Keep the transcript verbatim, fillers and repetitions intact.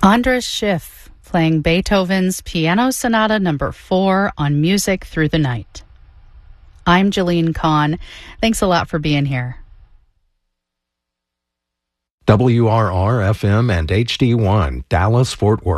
Andras Schiff playing Beethoven's Piano Sonata number four on Music Through the Night. I'm Jillian Kahn. Thanks a lot for being here. W R R F M and H D one, Dallas, Fort Worth.